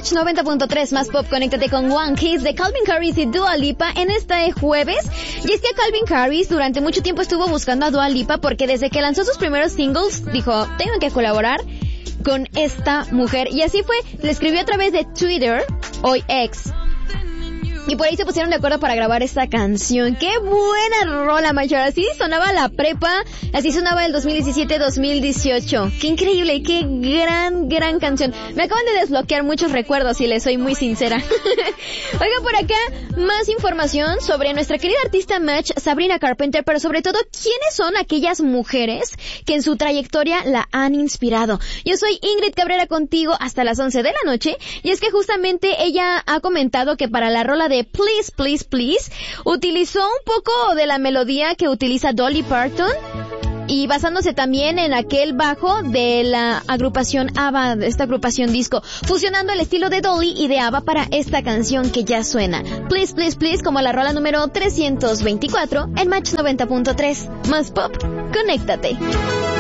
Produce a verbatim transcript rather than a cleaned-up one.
Match noventa punto tres más pop, conéctate con One Kiss de Calvin Harris y Dua Lipa en este jueves. Y es que Calvin Harris durante mucho tiempo estuvo buscando a Dua Lipa porque desde que lanzó sus primeros singles dijo, tengo que colaborar con esta mujer. Y así fue, le escribió a través de Twitter, hoy ex. Y por ahí se pusieron de acuerdo para grabar esta canción. ¡Qué buena rola, mayor! Así sonaba la prepa, así sonaba el dos mil diecisiete dos mil dieciocho. ¡Qué increíble! ¡Qué gran, gran canción! Me acaban de desbloquear muchos recuerdos, si les soy muy sincera. Oiga, por acá, más información sobre nuestra querida artista Match, Sabrina Carpenter, pero sobre todo, ¿quiénes son aquellas mujeres que en su trayectoria la han inspirado? Yo soy Ingrid Cabrera contigo hasta las once de la noche, y es que justamente ella ha comentado que para la rola de de Please, Please, Please, utilizó un poco de la melodía que utiliza Dolly Parton y basándose también en aquel bajo de la agrupación ABBA, de esta agrupación disco, fusionando el estilo de Dolly y de ABBA para esta canción que ya suena. Please, Please, Please, como la rola número trescientos veinticuatro en Match noventa punto tres. Más pop, conéctate.